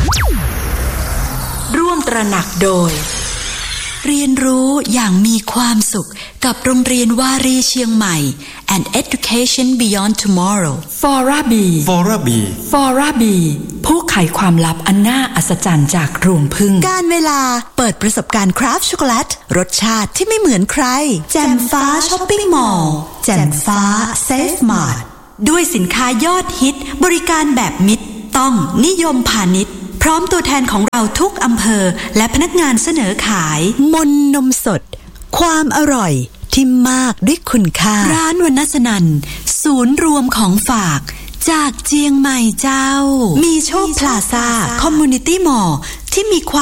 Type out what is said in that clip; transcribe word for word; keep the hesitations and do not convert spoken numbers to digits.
ร่วมตระหนักโดยเรียนรู้อย่างมีความสุขกับโรงเรียนวารีเชียงใหม่ and Education Beyond Tomorrow ฟอร่าบีฟอร่าบีฟอร่าบีผู้ไขความลับอันน่าอัศจรรย์จากรวงผึ้งการเวลาเปิดประสบการณ์คราฟต์ช็อกโกแลตรสชาติที่ไม่เหมือนใครแจ่มฟ้าช้อปปิ้งมอลล์แจ่มฟ้าเซฟมาร์ทด้วยสินค้ายอดฮิตบริการแบบมิตรต้องนิยมพาณิชย์พร้อมตัวแทนของเราทุกอำเภอและพนักงานเสนอขายมนนมสดความอร่อยที่มากด้วยคุณค่าร้านวรรณสนันศูนย์รวมของฝากจากเจียงใหม่เจ้ามีโชคพลาซ่าคอมมูนิตี้มอลล์ที่มีความ